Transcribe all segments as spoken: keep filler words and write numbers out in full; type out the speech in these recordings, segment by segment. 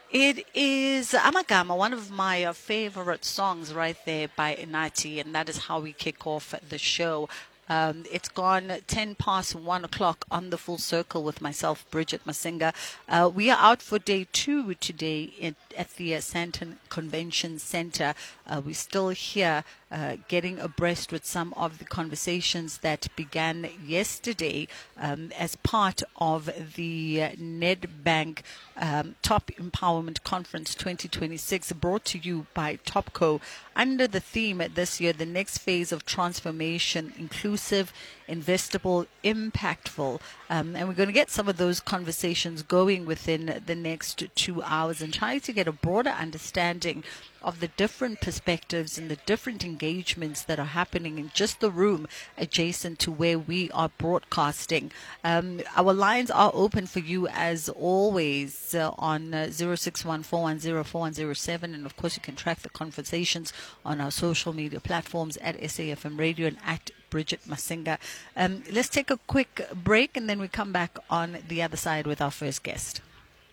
It is Amagama, one of my uh, favorite songs right there by Inati, and that is how we kick off the show. Um, it's gone ten past one o'clock on the Full Circle with myself, Bridget Masinga. Uh, we are out for day two today in, at the uh, Sandton Convention Center. Uh, we're still here uh, getting abreast with some of the conversations that began yesterday um, as part of the uh, Nedbank um, Top Empowerment Conference twenty twenty-six, brought to you by Topco under the theme this year, the next phase of transformation, inclusive, investable, impactful. Um, and we're going to get some of those conversations going within the next two hours and try to get a broader understanding of the different perspectives and the different engagements that are happening in just the room adjacent to where we are broadcasting. Um, our lines are open for you as always uh, on uh, zero six one, four one zero, four one zero seven, and of course you can track the conversations on our social media platforms at S A F M Radio and at Bridget Masinga. Um, let's take a quick break and then we come back on the other side with our first guest.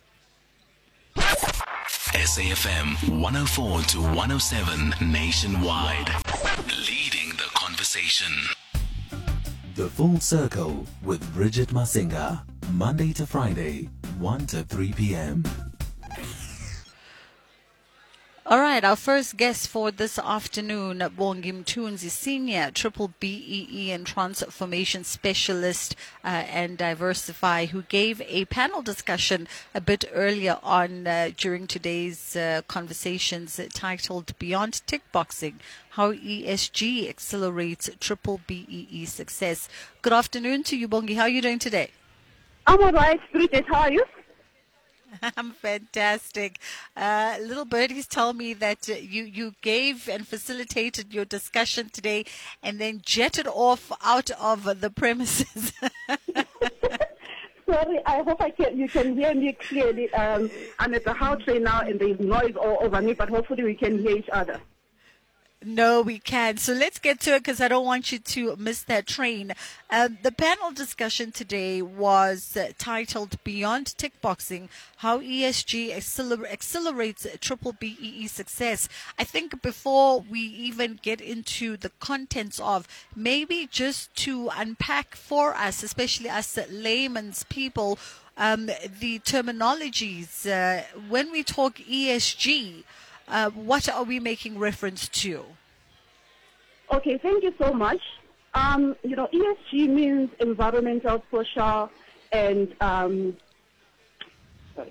S A F M one oh four to one oh seven nationwide, leading the conversation. The Full Circle with Bridget Masinga, Monday to Friday, one to three p.m. All right, our first guest for this afternoon, Bongi Mthunzi, Senior Triple B E E and Transformation Specialist uh, and Diversify, who gave a panel discussion a bit earlier on uh, during today's uh, conversations titled Beyond Tick Boxing, How E S G Accelerates Triple B E E Success. Good afternoon to you, Bongi. How are you doing today? I'm all right, Bridget. How are you? I'm fantastic. Uh, little birdies tell me that uh, you, you gave and facilitated your discussion today and then jetted off out of the premises. Sorry, I hope I can, you can hear me clearly. Um, I'm at the house right now and there's noise all over me, but hopefully we can hear each other. No, we can. So let's get to it because I don't want you to miss that train. Um, the panel discussion today was uh, titled Beyond Tick Boxing, How E S G Acceler- Accelerates Triple B E E Success. I think before we even get into the contents of, maybe just to unpack for us, especially us layman's people, um, the terminologies. Uh, when we talk E S G, Uh, what are we making reference to? Okay, thank you so much. Um, you know, E S G means environmental, social, and um, sorry,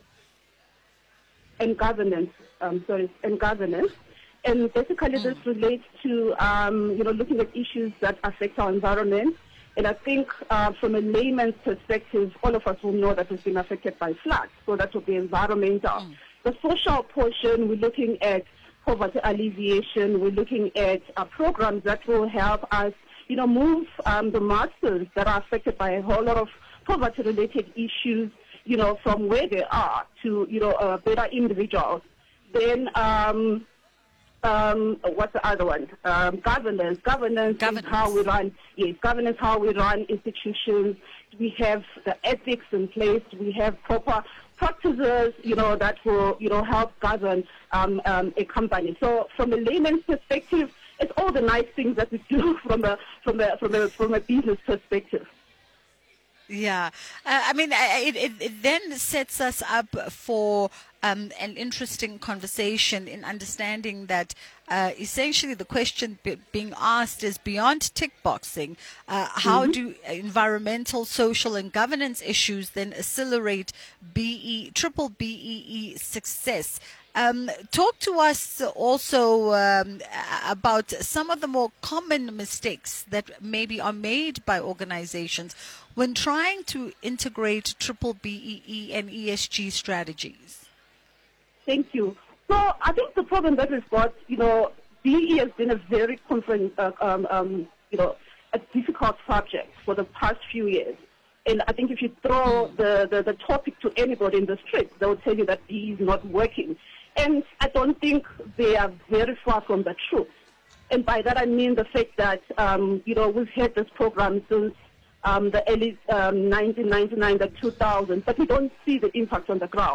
and governance. Um, sorry, and governance. And basically, mm. this relates to um, you know looking at issues that affect our environment. And I think uh, from a layman's perspective, all of us will know that we've been affected by floods. So that will be environmental. Mm. The social portion, we're looking at poverty alleviation. We're looking at uh, programs that will help us, you know, move um, the masses that are affected by a whole lot of poverty-related issues, you know, from where they are to, you know, uh, better individuals. Then, um, um, what's the other one? Um, governance. Governance. Governance is how we run. Yes, governance, how we run institutions. We have the ethics in place. We have proper practices, you know, that will, you know, help govern um, um, a company. So from a layman's perspective, it's all the nice things that we do from a from a from a from a business perspective. Yeah, uh, I mean, it, it, it then sets us up for um, an interesting conversation in understanding that uh, essentially the question be, being asked is beyond tick boxing. Uh, how mm-hmm. do environmental, social, and governance issues then accelerate B E triple B E E success? Um, talk to us also um, about some of the more common mistakes that maybe are made by organizations when trying to integrate triple B E E and E S G strategies. Thank you. So I think the problem that we've got, you know, B E E has been a very confront, uh, um, um, you know, a difficult subject for the past few years. And I think if you throw the, the, the topic to anybody in the street, they will tell you that B E E is not working. And I don't think they are very far from the truth. And by that I mean the fact that, um, you know, we've had this program since um, the early um, nineteen ninety-nine, the two thousand, but we don't see the impact on the ground.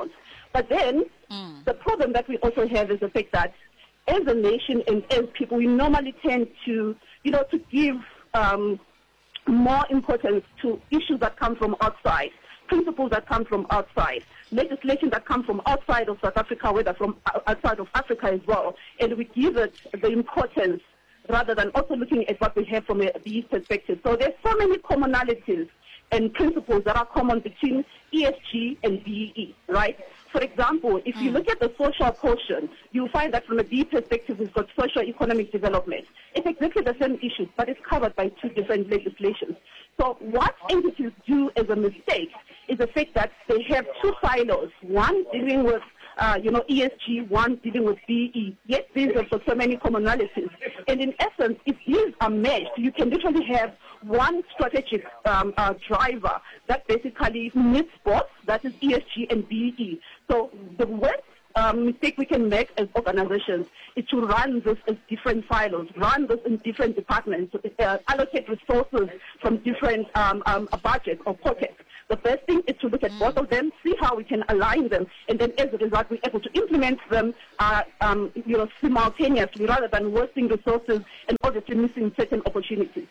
But then mm. the problem that we also have is the fact that as a nation and as people, we normally tend to, you know, to give um, more importance to issues that come from outside, principles that come from outside, legislation that come from outside of South Africa, whether from outside of Africa as well, and we give it the importance rather than also looking at what we have from a B E perspective. So there's so many commonalities and principles that are common between E S G and B E E, right? For example, if you look at the social portion, you'll find that from a B E perspective, we've got socio-economic development. It's exactly the same issue, but it's covered by two different legislations. So what entities do as a mistake is the fact that they have two silos, one dealing with Uh, you know, E S G, one dealing with B E. Yet these have got so many commonalities. And in essence, if these are meshed, you can literally have one strategic um, uh, driver that basically meets both, that is E S G and B E. So the worst um, mistake we can make as organizations is to run this as different silos, run this in different departments, uh, allocate resources from different um, um, budgets or pockets. The first thing is to look at both of them, see how we can align them, and then as a result, we're able to implement them, uh, um, you know, simultaneously, rather than wasting resources and obviously missing certain opportunities.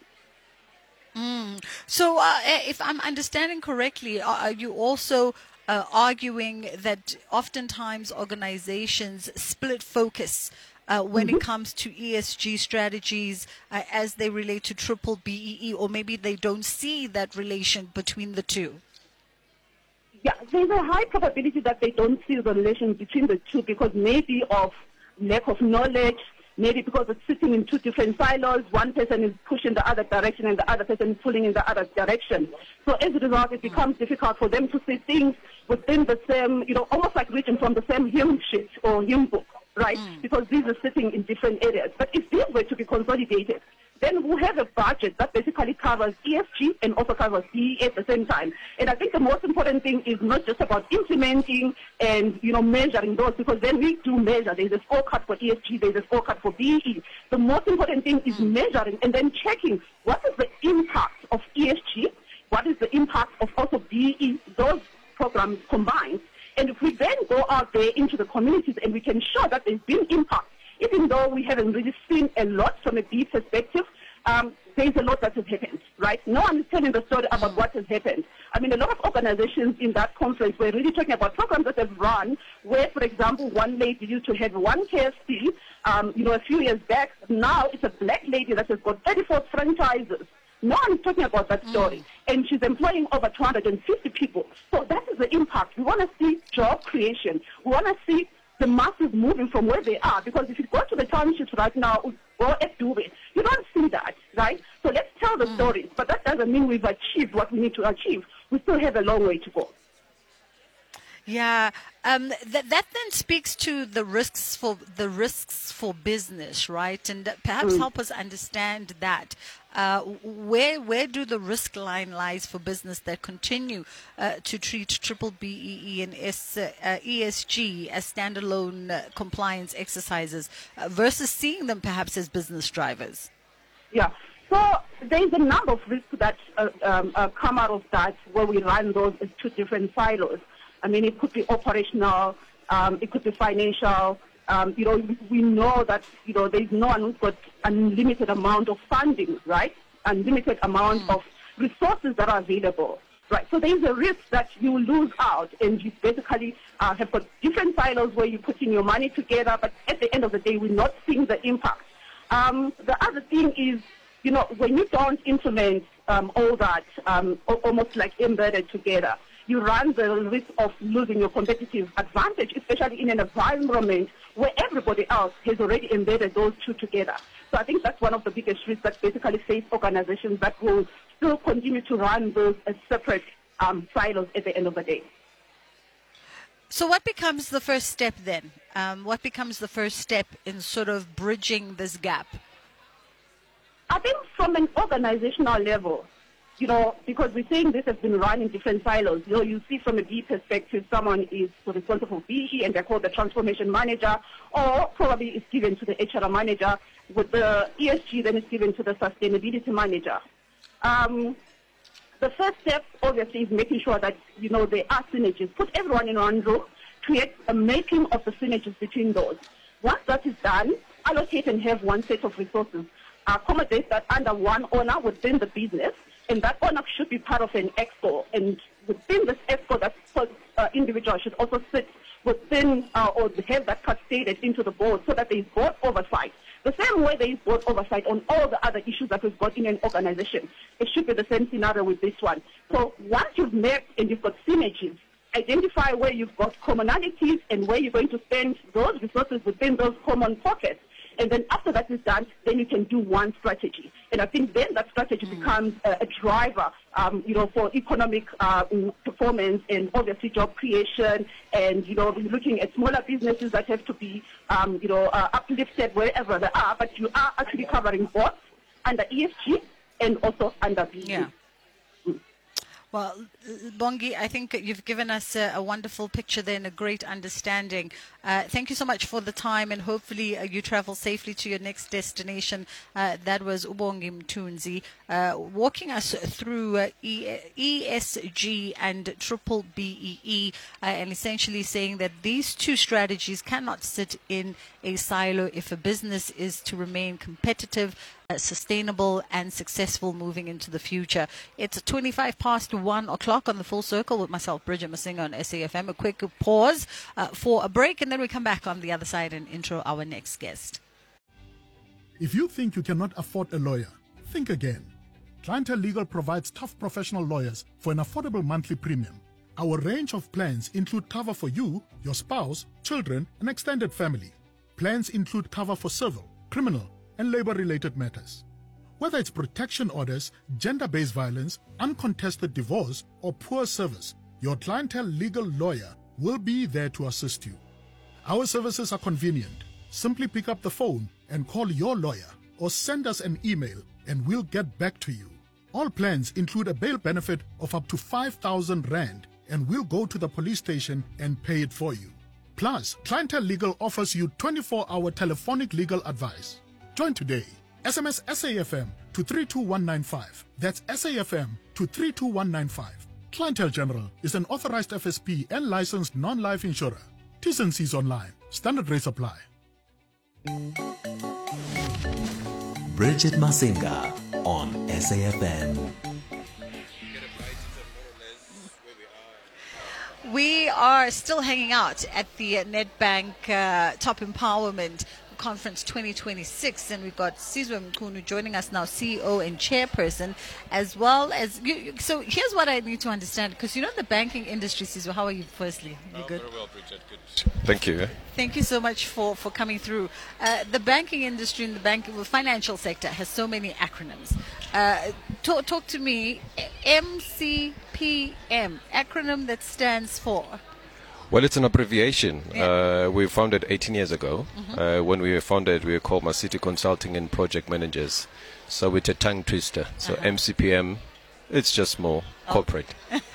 Mm. So, uh, if I'm understanding correctly, are you also uh, arguing that oftentimes organizations split focus Uh, when mm-hmm. it comes to E S G strategies uh, as they relate to triple B E E, or maybe they don't see that relation between the two? Yeah, there's a high probability that they don't see the relation between the two because maybe of lack of knowledge, maybe because it's sitting in two different silos. One person is pushing the other direction and the other person is pulling in the other direction. So as a result, it becomes difficult for them to see things within the same, you know, almost like reading from the same hymn sheet or hymn book. Right, mm. because these are sitting in different areas. But if these were to be consolidated, then we'll have a budget that basically covers E S G and also covers B E at the same time. And I think the most important thing is not just about implementing and, you know, measuring those, because then we do measure. There's a scorecard for E S G, there's a scorecard for B E. The most important thing is measuring and then checking what is the impact of E S G, what is the impact of also B E, those programs combined. And if we then go out there into the communities and we can show that there's been impact, even though we haven't really seen a lot from a B perspective, um, there's a lot that has happened, right? No one is telling the story about what has happened. I mean, a lot of organizations in that conference were really talking about programs that have run where, for example, one lady used to have one K F C, um, you know, a few years back. Now it's a black lady that has got thirty-four franchises. No one is talking about that story. Mm. And she's employing over two hundred fifty people. So that is the impact. We want to see job creation. We want to see the masses moving from where they are. Because if you go to the townships right now, or at Dube, you don't see that, right? So let's tell the mm. stories. But that doesn't mean we've achieved what we need to achieve. We still have a long way to go. Yeah, um, that that then speaks to the risks for the risks for business, right? And perhaps mm. help us understand that. Uh, where where do the risk line lies for business that continue uh, to treat triple B E E and S, uh, E S G as standalone uh, compliance exercises uh, versus seeing them perhaps as business drivers? Yeah. So there's a number of risks that uh, um, uh, come out of that where we run those as two different silos. I mean, it could be operational, um, it could be financial. Um, you know, we know that, you know, there's no one who's got unlimited amount of funding, right? Unlimited amount mm. of resources that are available, right? So there's a risk that you lose out and you basically uh, have got different silos where you're putting your money together, but at the end of the day, we're not seeing the impact. Um, the other thing is, you know, when you don't implement um, all that, um, almost like embedded together, you run the risk of losing your competitive advantage, especially in an environment where everybody else has already embedded those two together. So I think that's one of the biggest risks that basically face organizations that will still continue to run those as separate um, silos at the end of the day. So what becomes the first step then? Um, what becomes the first step in sort of bridging this gap? I think from an organizational level, you know, because we're saying this has been run in different silos. You know, you see from a B perspective, someone is responsible for B E and they're called the transformation manager, or probably it's given to the H R manager. With the E S G, then it's given to the sustainability manager. Um, the first step, obviously, is making sure that, you know, there are synergies. Put everyone in one room, create a making of the synergies between those. Once that is done, allocate and have one set of resources. Accommodate that under one owner within the business, and that owner should be part of an exco. And within this exco, that uh, individual should also sit within uh, or have that cascaded into the board so that there is board oversight. The same way there is board oversight on all the other issues that we've got in an organization. It should be the same scenario with this one. So once you've mapped and you've got synergies, identify where you've got commonalities and where you're going to spend those resources within those common pockets. And then after that is done, then you can do one strategy. And I think then that strategy mm. becomes a, a driver, um, you know, for economic uh, performance and obviously job creation. And, you know, looking at smaller businesses that have to be, um, you know, uh, uplifted wherever they are. But you are actually covering both under E S G and also under B E. Yeah. Well, Bongi, I think you've given us a, a wonderful picture there and a great understanding. Uh, thank you so much for the time, and hopefully uh, you travel safely to your next destination. Uh, that was Ubongi Mthunzi, uh, walking us through uh, e- ESG and triple B E E, uh, and essentially saying that these two strategies cannot sit in a silo if a business is to remain competitive, Uh, sustainable and successful moving into the future. It's twenty-five past one o'clock on the Full Circle with myself, Bridget Masinga on S A F M. A quick pause uh, for a break, and then we come back on the other side and intro our next guest. If you think you cannot afford a lawyer, think again. Clientele Legal provides tough professional lawyers for an affordable monthly premium. Our range of plans include cover for you, your spouse, children, and extended family. Plans include cover for civil, criminal, and labor-related matters. Whether it's protection orders, gender-based violence, uncontested divorce, or poor service, your Clientele Legal lawyer will be there to assist you. Our services are convenient. Simply pick up the phone and call your lawyer or send us an email and we'll get back to you. All plans include a bail benefit of up to five thousand rand and we'll go to the police station and pay it for you. Plus, Clientele Legal offers you twenty-four hour telephonic legal advice. Join today. S M S S A F M to three two one nine five. That's S A F M to three two one nine five. Clientele General is an authorized F S P and licensed non-life insurer. T's and C's online. Standard rates apply. Bridget Masinga on S A F M. We are still hanging out at the Nedbank uh, Top Empowerment Conference twenty twenty-six, and we've got Sizwe Mchunu joining us now, C E O and chairperson, as well as you, so here's what I need to understand, because you know the banking industry. Sizwe, how are you? Firstly, you oh, good? Very well, Bridget. Good. Thank you. Thank you so much for for coming through. Uh, the banking industry and the banking, the financial sector has so many acronyms. Uh, talk, talk to me. M C P M, acronym that stands for. Well, it's an abbreviation. Yeah. Uh, we were founded eighteen years ago. Mm-hmm. Uh, when we were founded, we were called Masiti Consulting and Project Managers. So it's a tongue twister. So uh-huh. M C P M, it's just more oh. corporate.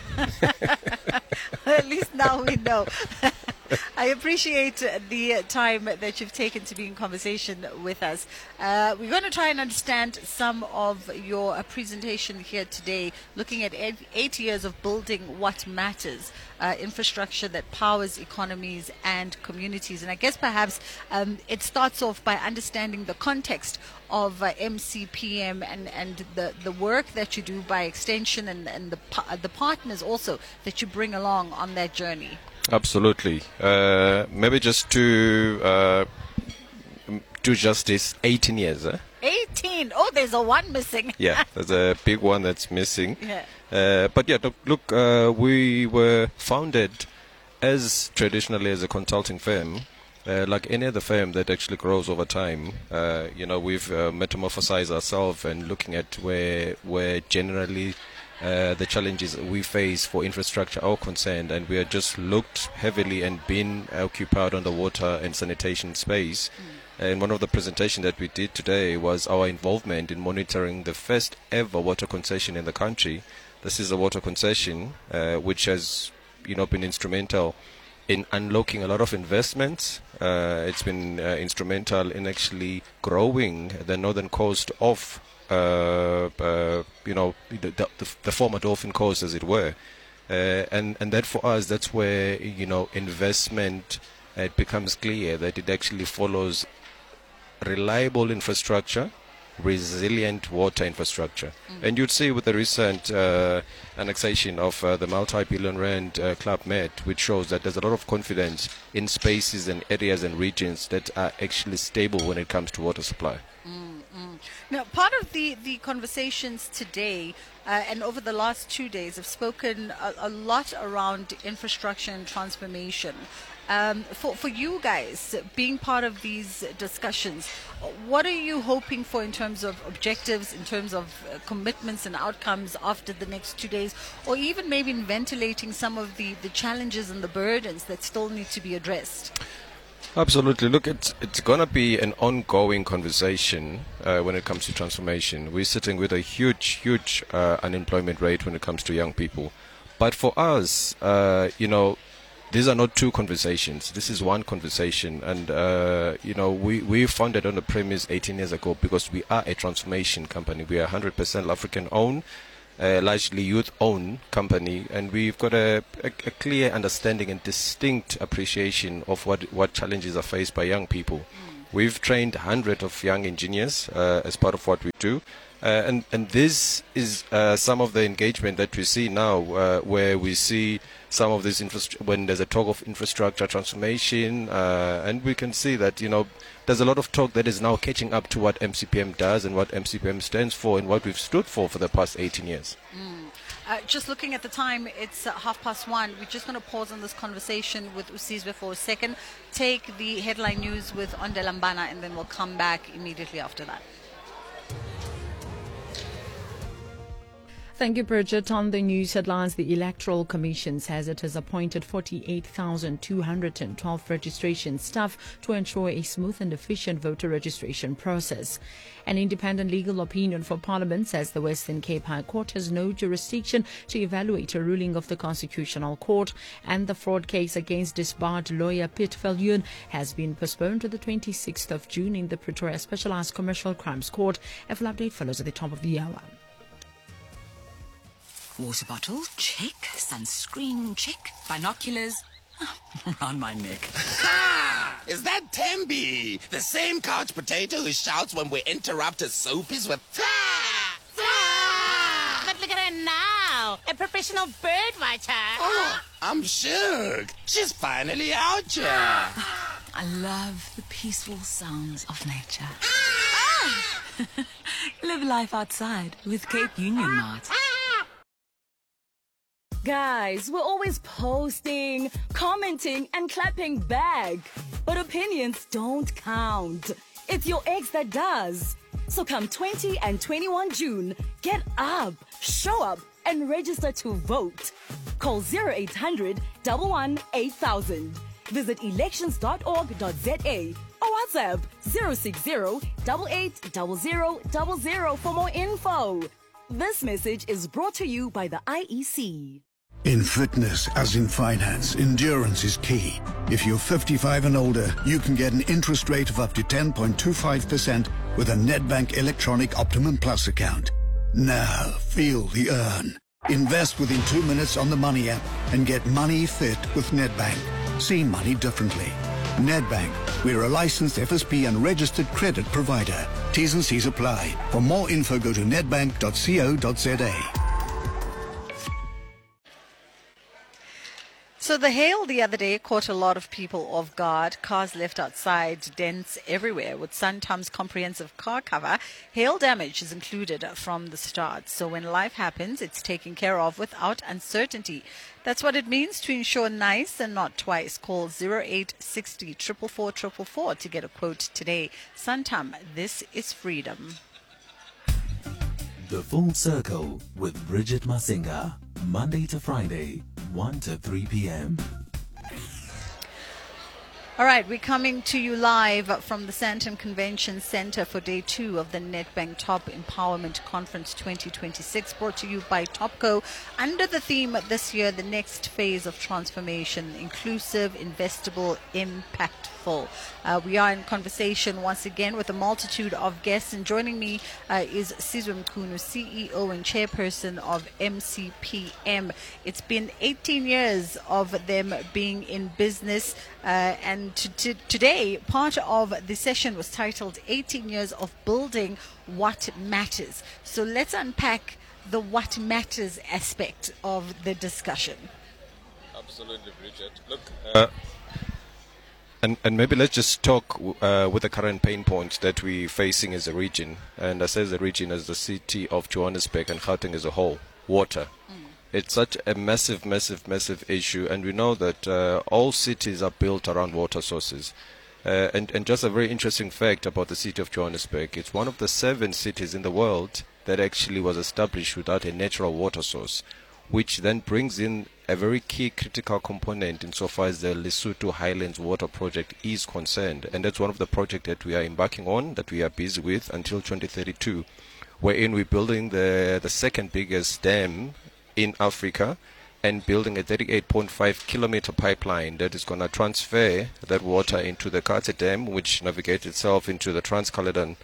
At least now we know. I appreciate the time that you've taken to be in conversation with us. Uh, we're going to try and understand some of your uh, presentation here today, looking at eight, eight years of building what matters, uh, infrastructure that powers economies and communities. And I guess perhaps um, it starts off by understanding the context of uh, M C P M and, and the, the work that you do by extension, and, and the, pa- the partners also that you bring along on that journey. Absolutely. Uh, maybe just to uh, do justice, eighteen years. Eh? eighteen. Oh, there's a one missing. Yeah, there's a big one that's missing. Yeah. Uh, but yeah, look, look uh, we were founded as traditionally as a consulting firm. Uh, like any other firm that actually grows over time, uh, you know, we've uh, metamorphosized ourselves and looking at where where generally uh, the challenges we face for infrastructure are concerned, and we are just looked heavily and been occupied on the water and sanitation space. Mm. And one of the presentations that we did today was our involvement in monitoring the first ever water concession in the country. This is a water concession uh, which has, you know, been instrumental in unlocking a lot of investments. Uh, it's been uh, instrumental in actually growing the northern coast of, uh, uh, you know, the, the, the former Dolphin Coast, as it were. Uh, and, and that for us, that's where, you know, investment, uh, it becomes clear that it actually follows reliable infrastructure, resilient water infrastructure. Mm. And you'd see with the recent uh, annexation of uh, the multi-billion rand uh, Club Med, which shows that there's a lot of confidence in spaces and areas and regions that are actually stable when it comes to water supply. Mm, mm. Now, part of the, the conversations today uh, and over the last two days have spoken a, a lot around infrastructure and transformation. Um, for, for you guys, being part of these discussions, what are you hoping for in terms of objectives, in terms of uh, commitments and outcomes after the next two days, or even maybe in ventilating some of the, the challenges and the burdens that still need to be addressed? Absolutely. Look, it's, it's going to be an ongoing conversation uh, when it comes to transformation. We're sitting with a huge, huge uh, unemployment rate when it comes to young people. But for us, uh, you know, these are not two conversations. This is one conversation. And, uh, you know, we, we founded on the premise eighteen years ago because we are a transformation company. We are one hundred percent African-owned, uh, largely youth-owned company. And we've got a, a, a clear understanding and distinct appreciation of what, what challenges are faced by young people. Mm. We've trained hundreds of young engineers uh, as part of what we do. Uh, and, and this is uh, some of the engagement that we see now, uh, where we see some of this infrastructure, when there's a talk of infrastructure transformation, uh, and we can see that, you know, there's a lot of talk that is now catching up to what M C P M does and what M C P M stands for and what we've stood for for the past eighteen years. Mm. Uh, just looking at the time, it's uh, half past one. We're just going to pause on this conversation with Usizwe for a second, take the headline news with Ondela Mbana, and then we'll come back immediately after that. Thank you, Bridget. On the news headlines, the Electoral Commission says it has appointed forty-eight thousand two hundred twelve registration staff to ensure a smooth and efficient voter registration process. An independent legal opinion for Parliament says the Western Cape High Court has no jurisdiction to evaluate a ruling of the Constitutional Court, and the fraud case against disbarred lawyer Piet Viljoen has been postponed to the twenty-sixth of June in the Pretoria Specialized Commercial Crimes Court. A full update follows at the top of the hour. Water bottle, check. Sunscreen, check. Binoculars, around my neck. Ha! Is that Tembi? The same couch potato who shouts when we interrupt his soapies with "Fah! Fah!" But look at her now, a professional bird watcher. Oh, I'm shook. She's finally out here. I love the peaceful sounds of nature. Ah! Live life outside with Cape Union Mart. Guys, we're always posting, commenting, and clapping back. But opinions don't count. It's your ex that does. So come twentieth and twenty-first of June, get up, show up, and register to vote. Call zero eight hundred, one one eight thousand. Visit elections dot org dot za or WhatsApp zero six zero, eight eight zero zero zero zero for more info. This message is brought to you by the I E C. In fitness, as in finance, endurance is key. If you're fifty-five and older, you can get an interest rate of up to ten point two five percent with a Nedbank Electronic Optimum Plus account. Now, feel the earn. Invest within two minutes on the Money app and get money fit with Nedbank. See money differently. Nedbank, we're a licensed F S P and registered credit provider. T's and C's apply. For more info, go to nedbank dot co dot za. So the hail the other day caught a lot of people off guard. Cars left outside, dents everywhere. With Santam's comprehensive car cover, hail damage is included from the start. So when life happens, it's taken care of without uncertainty. That's what it means to insure nice and not twice. Call zero eight six zero, four four four four four to get a quote today. Santam, this is freedom. The Full Circle with Bridget Masinga. Monday to Friday, one to three p.m. All right, we're coming to you live from the Sandton Convention Center for day two of the Nedbank Top Empowerment Conference twenty twenty-six, brought to you by Topco under the theme this year, the next phase of transformation, inclusive, investable, impactful. Uh, we are in conversation once again with a multitude of guests, and joining me uh, is Sizwe Mchunu, C E O and chairperson of M C P M. It's been eighteen years of them being in business, uh, and to, to, today part of the session was titled eighteen years of Building What Matters. So let's unpack the what matters aspect of the discussion. Absolutely, Bridget. Look, uh, and, and maybe let's just talk uh, with the current pain points that we're facing as a region. And I say as a region, as the city of Johannesburg and Gauteng as a whole, water. Mm. It's such a massive, massive, massive issue. And we know that uh, all cities are built around water sources. Uh, and, and just a very interesting fact about the city of Johannesburg, it's one of the seven cities in the world that actually was established without a natural water source, which then brings in a very key critical component insofar as the Lesotho Highlands Water Project is concerned. And that's one of the projects that we are embarking on, that we are busy with until twenty thirty-two, wherein we're building the, the second biggest dam in Africa and building a thirty-eight point five kilometer pipeline that is going to transfer that water into the Kate Dam, which navigates itself into the Trans-Caledon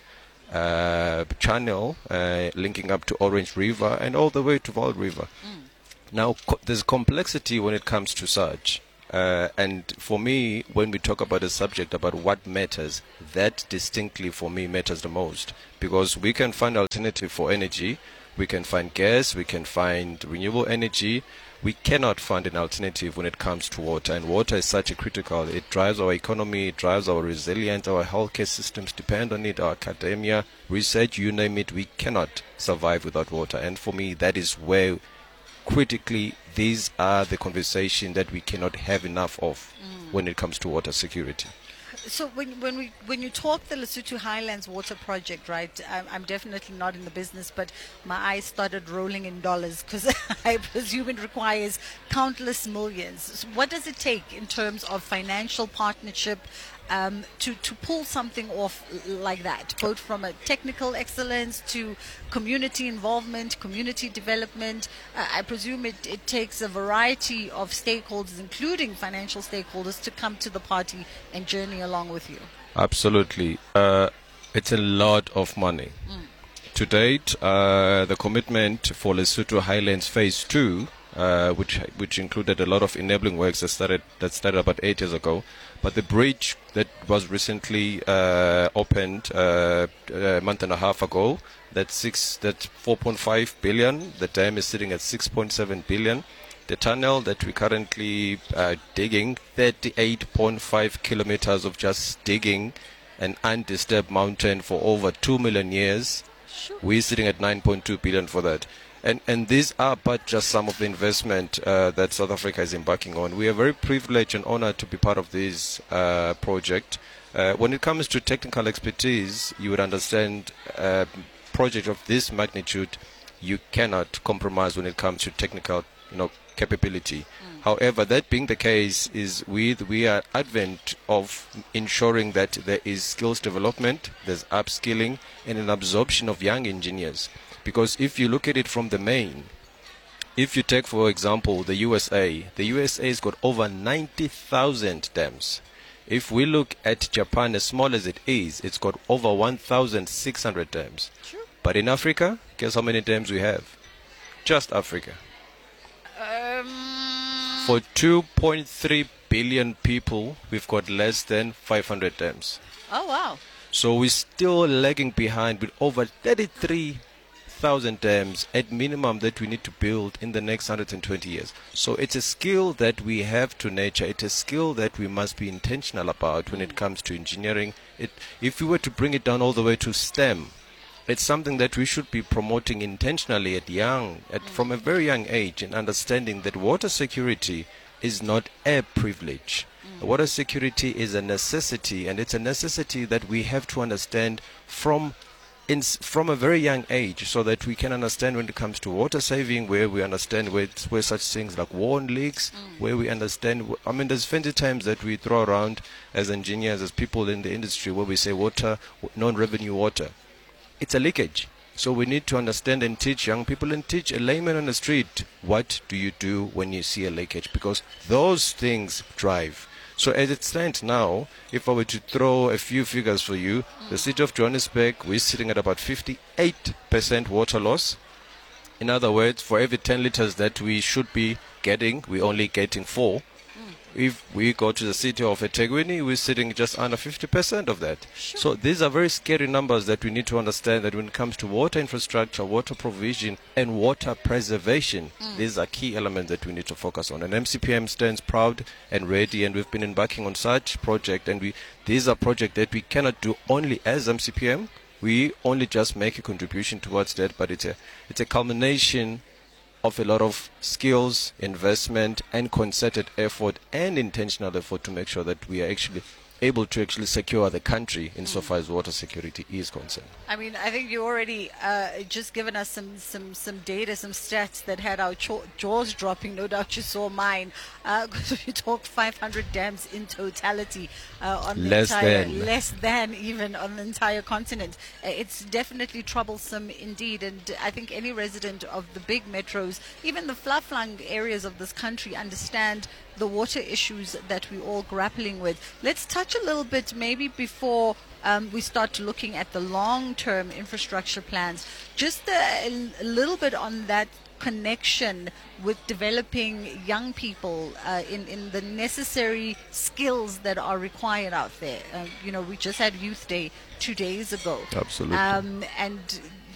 uh, channel, uh, linking up to Orange River and all the way to Vaal River. Mm. Now, co- there's complexity when it comes to such. Uh, and for me, when we talk about a subject about what matters, that distinctly for me matters the most. Because we can find alternative for energy, we can find gas, we can find renewable energy. We cannot find an alternative when it comes to water. And water is such a critical. It drives our economy, it drives our resilience, our healthcare systems depend on it, our academia, research, you name it. We cannot survive without water. And for me, that is where critically these are the conversations that we cannot have enough of mm. when it comes to water security. So when when we when you talk the Lesotho Highlands Water Project, right? I'm, I'm definitely not in the business, but my eyes started rolling in dollars because I presume it requires countless millions. So what does it take in terms of financial partnership um, to to pull something off like that, both from a technical excellence to community involvement, community development? Uh, I presume it, it takes a variety of stakeholders, including financial stakeholders, to come to the party and journey along with you. Absolutely. Uh, it's a lot of money. Mm. To date, uh, the commitment for Lesotho Highlands Phase two, uh, which which included a lot of enabling works that started that started about eight years ago, but the bridge that was recently uh, opened uh, a month and a half ago, that's six, that's four point five billion. The dam is sitting at six point seven billion. The tunnel that we're currently uh, digging, thirty-eight point five kilometers of just digging an undisturbed mountain for over two million years. Sure. We're sitting at nine point two billion for that. And and these are but just some of the investment uh, that South Africa is embarking on. We are very privileged and honored to be part of this uh, project. Uh, when it comes to technical expertise, you would understand a project of this magnitude, you cannot compromise when it comes to technical, you know, capability. Mm. However, that being the case, is with we are advent of ensuring that there is skills development, there's upskilling, and an absorption of young engineers. Because if you look at it from the main, if you take, for example, the U S A, the U S A has got over ninety thousand dams. If we look at Japan, as small as it is, it's got over one thousand six hundred dams. Sure. But in Africa, guess how many dams we have? Just Africa. Um... For two point three billion people, we've got less than five hundred dams. Oh, wow. So we're still lagging behind with over thirty-three thousand dams at minimum that we need to build in the next one hundred twenty years. So it's a skill that we have to nurture. It's a skill that we must be intentional about when it comes to engineering. It, if we were to bring it down all the way to STEM, it's something that we should be promoting intentionally at young, at, from a very young age, and understanding that water security is not a privilege. Mm. Water security is a necessity, and it's a necessity that we have to understand from in, s- from a very young age, so that we can understand when it comes to water saving, where we understand where, it's- where such things like warn leaks, where we understand, wh- I mean, there's plenty times that we throw around as engineers, as people in the industry, where we say water, w- non-revenue water. It's a leakage. So we need to understand and teach young people and teach a layman on the street, what do you do when you see a leakage? Because those things drive. So as it stands now, if I were to throw a few figures for you, the city of Johannesburg, we're sitting at about fifty-eight percent water loss. In other words, for every ten liters that we should be getting, we're only getting four. If we go to the city of eThekwini, we're sitting just under fifty percent of that. So these are very scary numbers that we need to understand, that when it comes to water infrastructure, water provision, and water preservation, Mm. these are key elements that we need to focus on. And M C P M stands proud and ready, and we've been embarking on such project. And we these are projects that we cannot do only as M C P M. We only just make a contribution towards that, but it's a it's a culmination of a lot of skills, investment, and concerted effort and intentional effort to make sure that we are actually able to actually secure the country insofar as water security is concerned. I mean, I think you already uh, just given us some, some, some data, some stats that had our cho- jaws dropping. No doubt you saw mine, because we talked five hundred dams in totality uh, on the Less entire, than. less than even on the entire continent. Uh, it's definitely troublesome indeed, and I think any resident of the big metros, even the far-flung areas of this country, understand the water issues that we're all grappling with. Let's touch a little bit, maybe before um, we start looking at the long-term infrastructure plans, just a, a little bit on that connection with developing young people uh, in, in the necessary skills that are required out there. Uh, you know, we just had Youth Day two days ago. Absolutely. Um, and